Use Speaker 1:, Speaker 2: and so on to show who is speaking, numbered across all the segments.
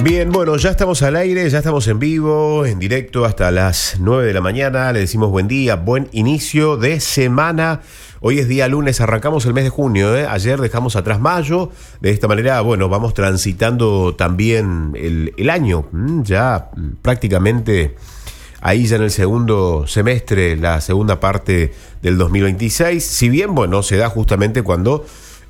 Speaker 1: Bien, bueno, ya estamos al aire, ya estamos en vivo, en directo hasta las 9 de la mañana. Le decimos buen día, buen inicio de semana. Hoy es día lunes, arrancamos el mes de junio, ¿eh? Ayer dejamos atrás mayo. De esta manera, bueno, vamos transitando también el año. Ya prácticamente ahí ya en el segundo semestre, la segunda parte del 2026. Si bien, bueno, se da justamente cuando...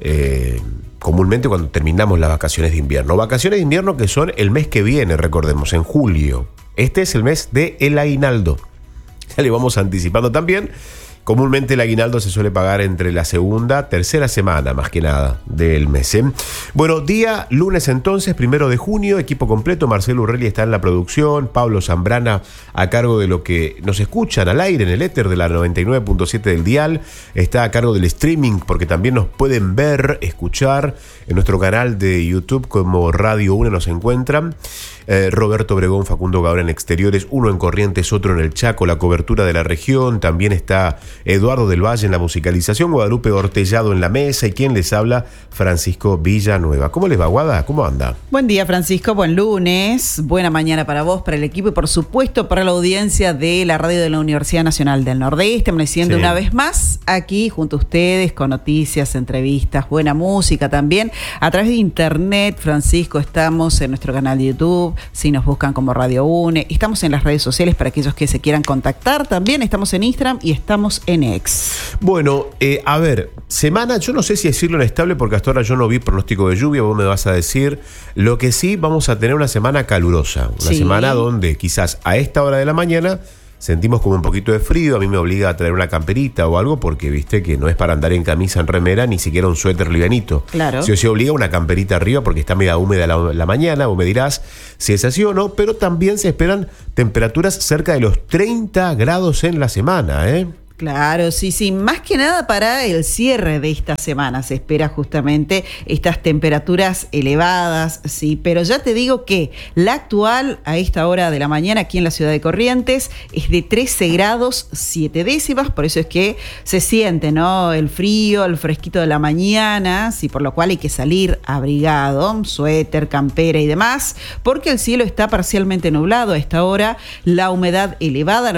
Speaker 1: comúnmente cuando terminamos las vacaciones de invierno. Vacaciones de invierno que son el mes que viene, recordemos, en julio. Este es el mes de el aguinaldo. Ya le vamos anticipando también. Comúnmente el aguinaldo se suele pagar entre la segunda, tercera semana, más que nada, del mes, ¿eh? Bueno, día lunes entonces, 1 de junio, equipo completo. Marcelo Urrelli está en la producción, Pablo Zambrana a cargo de lo que nos escuchan al aire en el éter de la 99.7 del dial. Está a cargo del streaming, porque también nos pueden ver, escuchar en nuestro canal de YouTube como Radio 1 nos encuentran. Roberto Obregón, Facundo Gaona en Exteriores, uno en Corrientes, otro en el Chaco, la cobertura de la región. También está Eduardo del Valle en la musicalización, Guadalupe Ortellado en la mesa y quien les habla, Francisco Villanueva. ¿Cómo les va, Guada? ¿Cómo anda?
Speaker 2: Buen día, Francisco, buen lunes, buena mañana para vos, para el equipo y por supuesto para la audiencia de la radio de la Universidad Nacional del Nordeste, amaneciendo una vez más aquí junto a ustedes con noticias, entrevistas, buena música también. A través de internet, Francisco, estamos en nuestro canal de YouTube. Si nos buscan como Radio UNE, estamos en las redes sociales para aquellos que se quieran contactar también, estamos en Instagram y estamos en X.
Speaker 1: Bueno, a ver, semana, yo no sé si decirlo inestable porque hasta ahora yo no vi pronóstico de lluvia, vos me vas a decir. Lo que sí, vamos a tener una semana calurosa, una semana donde quizás a esta hora de la mañana sentimos como un poquito de frío. A mí me obliga a traer una camperita o algo porque viste que no es para andar en camisa, en remera, ni siquiera un suéter livianito. Claro. Si se obliga una camperita arriba porque está media húmeda la mañana, vos me dirás si es así o no, pero también se esperan temperaturas cerca de los 30 grados en la semana, ¿eh?
Speaker 2: Claro, sí, más que nada para el cierre de esta semana se espera justamente estas temperaturas elevadas, sí, pero ya te digo que la actual a esta hora de la mañana aquí en la ciudad de Corrientes es de 13 grados 7 décimas, por eso es que se siente, ¿no? El frío, el fresquito de la mañana, sí, por lo cual hay que salir abrigado, suéter, campera y demás, porque el cielo está parcialmente nublado a esta hora, la humedad elevada,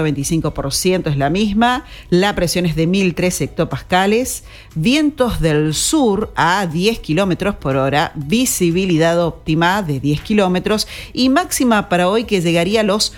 Speaker 2: 95% es la misma. La presión es de 1003 hectopascales, vientos del sur a 10 kilómetros por hora, visibilidad óptima de 10 kilómetros y máxima para hoy que llegaría a los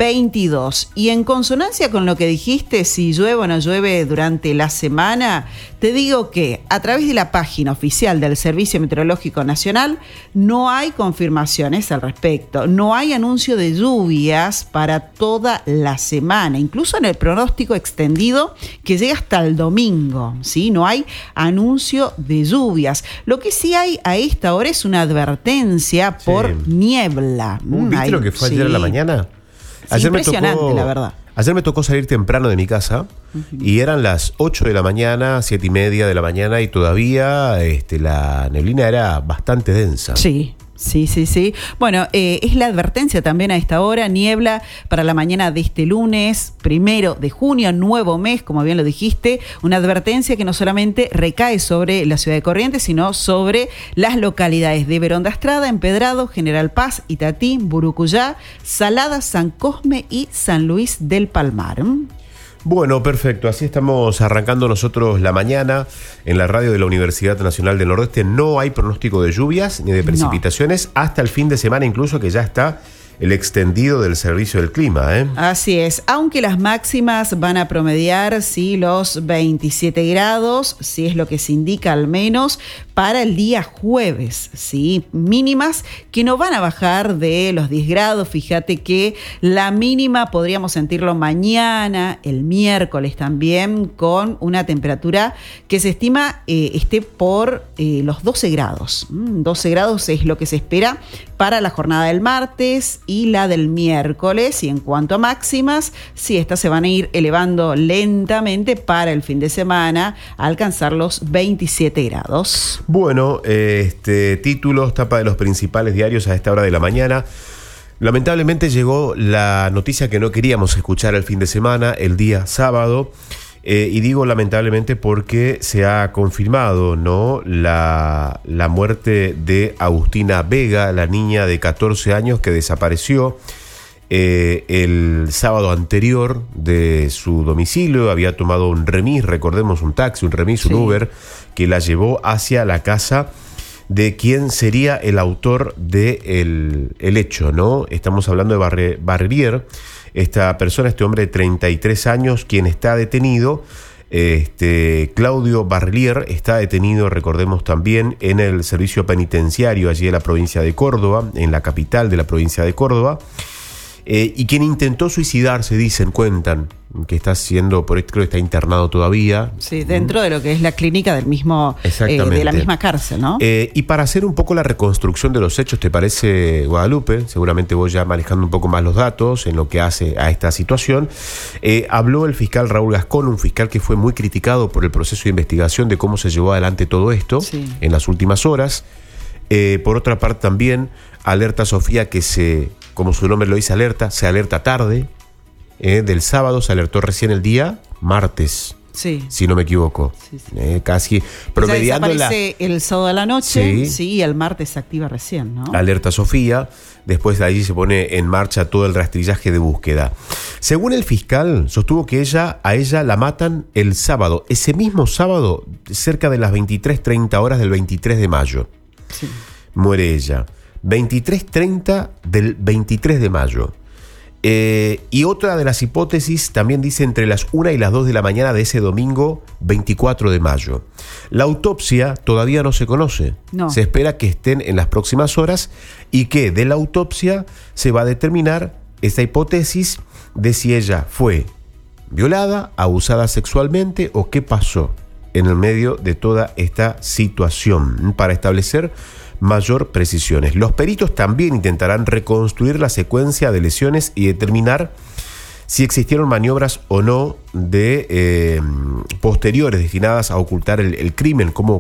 Speaker 2: 22. Y en consonancia con lo que dijiste, si llueve o no llueve durante la semana, te digo que a través de la página oficial del Servicio Meteorológico Nacional no hay confirmaciones al respecto, no hay anuncio de lluvias para toda la semana, incluso en el pronóstico extendido que llega hasta el domingo, ¿sí? No hay anuncio de lluvias. Lo que sí hay a esta hora es una advertencia por niebla.
Speaker 1: ¿Viste lo que fue ayer a la mañana?
Speaker 2: Ayer impresionante, la verdad.
Speaker 1: Ayer me tocó salir temprano de mi casa y eran las 8 de la mañana, 7 y media de la mañana y todavía la neblina era bastante densa.
Speaker 2: Sí. Bueno, es la advertencia también a esta hora, niebla para la mañana de este lunes, 1 de junio, nuevo mes, como bien lo dijiste, una advertencia que no solamente recae sobre la ciudad de Corrientes, sino sobre las localidades de Verón de Astrada, Empedrado, General Paz, Itatí, Burucuyá, Salada, San Cosme y San Luis del Palmar.
Speaker 1: Bueno, perfecto. Así estamos arrancando nosotros la mañana en la radio de la Universidad Nacional del Nordeste. No hay pronóstico de lluvias ni de precipitaciones hasta el fin de semana, incluso que ya está el extendido del servicio del clima, ¿eh?
Speaker 2: Así es, aunque las máximas van a promediar, sí, los 27 grados, sí es lo que se indica al menos para el día jueves, sí, mínimas que no van a bajar de los 10 grados, fíjate que la mínima podríamos sentirlo mañana, el miércoles también, con una temperatura que se estima esté por los 12 grados, 12 grados es lo que se espera para la jornada del martes y la del miércoles. Y en cuanto a máximas, sí, estas se van a ir elevando lentamente para el fin de semana a alcanzar los 27 grados.
Speaker 1: Bueno, títulos, tapa de los principales diarios a esta hora de la mañana. Lamentablemente llegó la noticia que no queríamos escuchar el fin de semana, el día sábado. Y digo lamentablemente porque se ha confirmado, ¿no?, la muerte de Agustina Vega, la niña de 14 años que desapareció el sábado anterior de su domicilio. Había tomado un remis, recordemos, un taxi, un remis, un Uber, que la llevó hacia la casa de quien sería el autor del hecho, ¿no? Estamos hablando de Barrier, esta persona, este hombre de 33 años, quien está detenido. Claudio Barrier está detenido, recordemos también, en el servicio penitenciario allí en la provincia de Córdoba, en la capital de la provincia de Córdoba. Y quien intentó suicidarse, cuentan que está siendo, creo que está internado todavía.
Speaker 2: Sí, dentro de lo que es la clínica del mismo, de la misma cárcel, ¿no?
Speaker 1: Y para hacer un poco la reconstrucción de los hechos, ¿te parece, Guadalupe? Seguramente vos ya manejando un poco más los datos en lo que hace a esta situación. Habló el fiscal Raúl Gascón, un fiscal que fue muy criticado por el proceso de investigación de cómo se llevó adelante todo esto en las últimas horas. Por otra parte también alerta Sofía que como su nombre lo dice, se alerta tarde. Del sábado se alertó recién el día martes, si no me equivoco. Casi promediando
Speaker 2: desaparece el sábado a la noche, y el martes se activa recién, ¿no?
Speaker 1: Alerta Sofía. Después de allí se pone en marcha todo el rastrillaje de búsqueda. Según el fiscal, sostuvo que a ella la matan el sábado, ese mismo sábado, cerca de las 23:30 horas del 23 de mayo. Muere ella. 23:30 del 23 de mayo. Y otra de las hipótesis también dice entre las 1 y las 2 de la mañana de ese domingo 24 de mayo. La autopsia todavía no se conoce. Se espera que estén en las próximas horas y que de la autopsia se va a determinar esta hipótesis de si ella fue violada, abusada sexualmente o qué pasó en el medio de toda esta situación para establecer mayor precisiones. Los peritos también intentarán reconstruir la secuencia de lesiones y determinar si existieron maniobras o no de posteriores destinadas a ocultar el crimen, cómo